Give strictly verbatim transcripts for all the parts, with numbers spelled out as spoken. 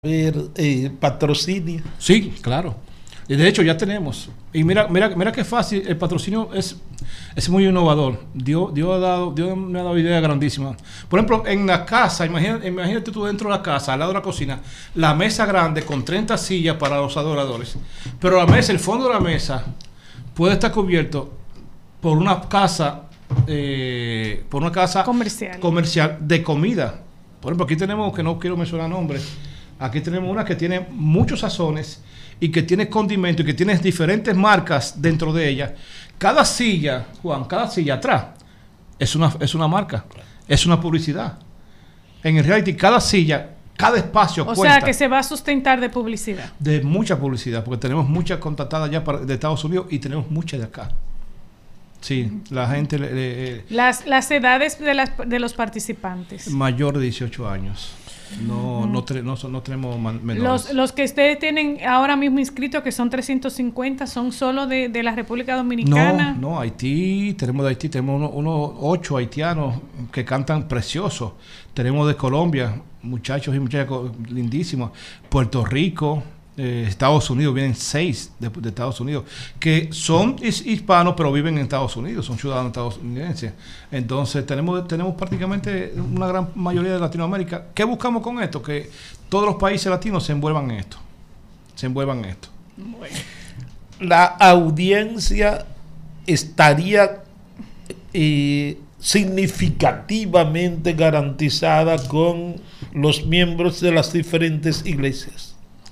ver eh, patrocinio. Sí, claro. Y de hecho ya tenemos. Y mira, mira, mira qué fácil. El patrocinio es, es muy innovador. Dios, Dios ha dado, Dios me ha dado ideas grandísimas. Por ejemplo, en la casa, imagínate, imagínate tú dentro de la casa, al lado de la cocina, la mesa grande con treinta sillas para los adoradores. Pero la mesa, el fondo de la mesa, puede estar cubierto por una casa, eh, por una casa comercial. comercial de comida. Por ejemplo, aquí tenemos, que no quiero mencionar nombres, aquí tenemos una que tiene muchos sazones y que tiene condimentos y que tiene diferentes marcas dentro de ella. Cada silla, Juan, cada silla atrás es una, es una marca, es una publicidad. En el reality, cada silla, cada espacio o cuenta. sea, que se va a sustentar de publicidad. De mucha publicidad, porque tenemos muchas contratadas ya para, de Estados Unidos y tenemos muchas de acá. Sí, la gente... Le, le, las, las edades de, las, de los participantes. Mayor de dieciocho años. No, no, tre, no, no tenemos menores. Los, los que ustedes tienen ahora mismo inscritos, que son trescientos cincuenta, ¿son solo de, de la República Dominicana? No, no, Haití, tenemos de Haití, tenemos unos uno, ocho haitianos que cantan preciosos. Tenemos de Colombia, muchachos y muchachas lindísimos. Puerto Rico, eh, Estados Unidos, vienen seis de, de Estados Unidos, que son his, hispanos, pero viven en Estados Unidos, son ciudadanos estadounidenses. Entonces, tenemos, tenemos prácticamente una gran mayoría de Latinoamérica. ¿Qué buscamos con esto? Que todos los países latinos se envuelvan en esto. Se envuelvan en esto. Bueno. La audiencia estaría eh, significativamente garantizada con los miembros de las diferentes iglesias.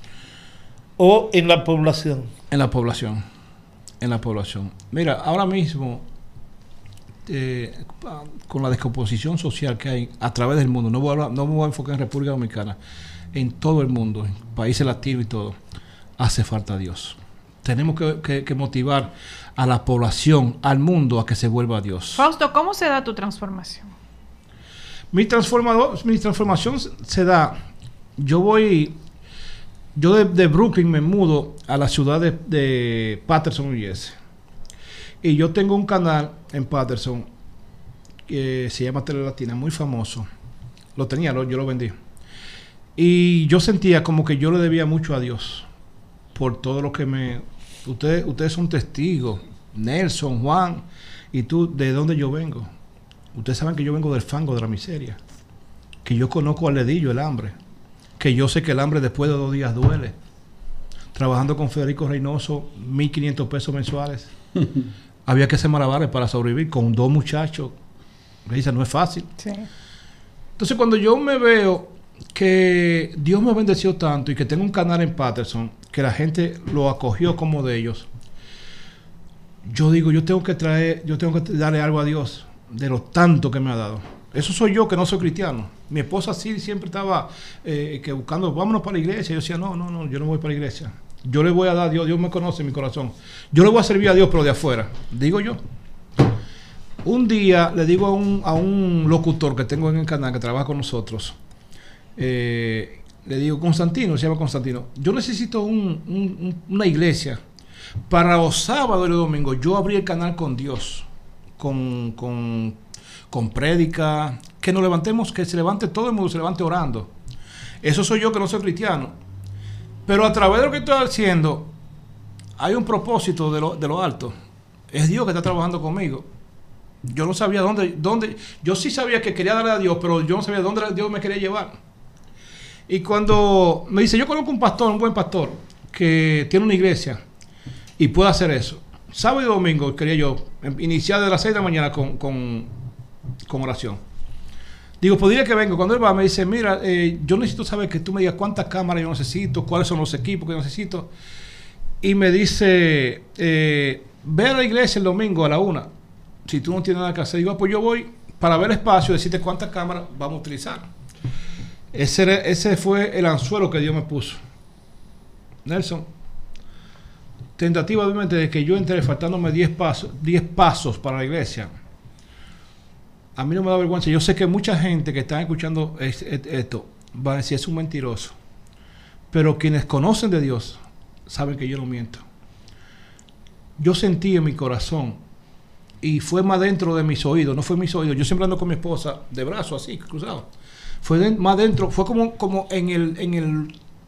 ¿O en la población? En la población. En la población. Mira, ahora mismo, eh, con la descomposición social que hay a través del mundo, no, voy a hablar, no me voy a enfocar en República Dominicana, en todo el mundo, en países latinos y todo, hace falta Dios. Tenemos que, que, que motivar a la población, al mundo, a que se vuelva a Dios. Fausto, ¿cómo se da tu transformación? Mi, transformador, mi transformación se da, yo voy... Yo de, de Brooklyn me mudo a la ciudad de, de Paterson, New Jersey. Y yo tengo un canal en Paterson que se llama Telelatina, muy famoso. Lo tenía, lo, yo lo vendí. Y yo sentía como que yo le debía mucho a Dios por todo lo que me... Ustedes, ustedes son testigos, Nelson, Juan, y tú, de dónde yo vengo. Ustedes saben que yo vengo del fango de la miseria, que yo conozco al ledillo, el hambre, que yo sé que el hambre después de dos días duele. Trabajando con Federico Reynoso, mil quinientos pesos mensuales. Había que hacer malabares para sobrevivir con dos muchachos. Me dice, no es fácil. Sí. Entonces, cuando yo me veo que Dios me bendeció tanto y que tengo un canal en Paterson, que la gente lo acogió como de ellos, yo digo, yo tengo que traer, yo tengo que darle algo a Dios de lo tanto que me ha dado. Eso soy yo, que no soy cristiano. Mi esposa sí siempre estaba eh, que buscando, vámonos para la iglesia. Yo decía, no, no, no, yo no voy para la iglesia. Yo le voy a dar a Dios, Dios me conoce en mi corazón. Yo le voy a servir a Dios, pero de afuera. Digo yo. Un día le digo a un, a un locutor que tengo en el canal, que trabaja con nosotros, eh, le digo, Constantino, se llama Constantino, yo necesito un, un, una iglesia. Para los sábados y los domingos, yo abrí el canal con Dios, con... con con prédica, que nos levantemos, que se levante todo el mundo, se levante orando. Eso soy yo, que no soy cristiano. Pero a través de lo que estoy haciendo, hay un propósito de lo, de lo alto. Es Dios que está trabajando conmigo. Yo no sabía dónde, dónde, yo sí sabía que quería darle a Dios, pero yo no sabía dónde Dios me quería llevar. Y cuando me dice, yo conozco un pastor, un buen pastor, que tiene una iglesia y puede hacer eso. Sábado y domingo quería yo iniciar de las seis de la mañana con... con con oración. Digo, podría que venga. Cuando él va, me dice, mira, eh, yo necesito saber que tú me digas cuántas cámaras yo necesito, cuáles son los equipos que yo necesito. Y me dice, eh, ve a la iglesia el domingo a la una. Si tú no tienes nada que hacer, digo, pues yo voy para ver el espacio y decirte cuántas cámaras vamos a utilizar. Ese, ese fue el anzuelo que Dios me puso. Nelson, tentativa obviamente de que yo entré faltándome diez pasos, diez pasos para la iglesia. A mí no me da vergüenza. Yo sé que mucha gente que está escuchando esto va a decir, es un mentiroso. Pero quienes conocen de Dios saben que yo no miento. Yo sentí en mi corazón, y fue más dentro de mis oídos, no fue en mis oídos. Yo siempre ando con mi esposa de brazo así, cruzado. Fue de, más dentro, fue como, como en el, en el